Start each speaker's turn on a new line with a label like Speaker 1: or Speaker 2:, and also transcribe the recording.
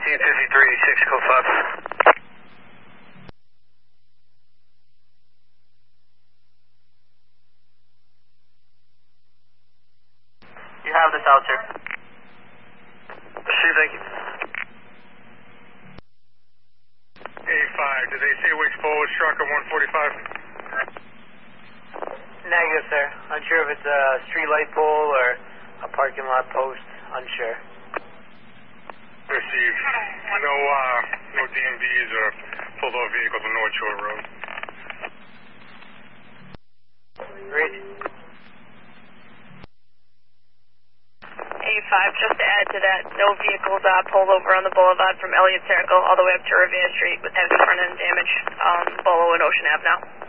Speaker 1: 1853, 6 code 5.
Speaker 2: You have this out, sir.
Speaker 1: Receive, thank you.
Speaker 3: 85, did they say which pole was struck at 145?
Speaker 2: Negative, sir. Unsure if it's a street light pole or a parking lot post. Unsure.
Speaker 3: Received. No DMVs or pulled over vehicles on North Shore Road.
Speaker 2: Reach.
Speaker 4: 85, just to add to that, no vehicles pulled over on the boulevard from Elliott Circle all the way up to Revere Street with heavy front end damage below at Ocean Ave now.